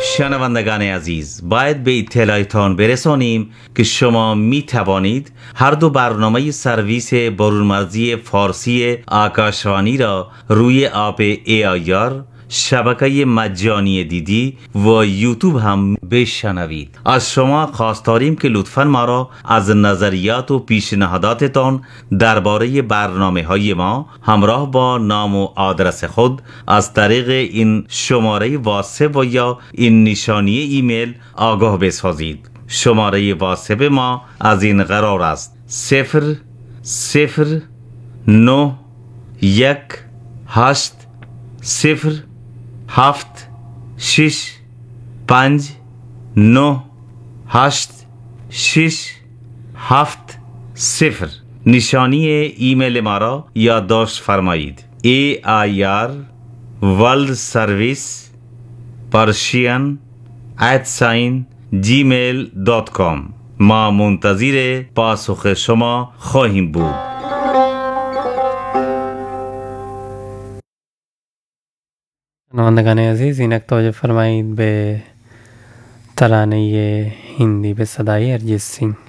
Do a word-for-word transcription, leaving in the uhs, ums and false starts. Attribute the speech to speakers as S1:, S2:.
S1: شنوندگان عزیز، باید به اطلاعتان برسانیم که شما می توانید هر دو برنامه سرویس برونمرزی فارسی آکاشوانی را روی اپ ای آی آر، شبکه مجانی دیدی و یوتیوب هم بشنوید. از شما خواست داریم که لطفاً ما را از نظریات و پیشنهاداتتان درباره برنامه های ما همراه با نام و آدرس خود از طریق این شماره واتساپ و یا این نشانی ایمیل آگاه بسازید. شماره واتساپ ما از این قرار است: صفر صفر نه یک هشت صفر هفت شش پنج نه هشت شش هفت صفر. نشانی ایمیل ما را یادداشت فرمایید: ای آی آر ورلد سرویس پرشین ات ساین جیمیل دات کام. ما منتظر پاسخ شما خواهیم بود.
S2: شنوندگان عزیز، اینک توجه فرمایید به ترانه هندی به صدای ارجیت سینگ.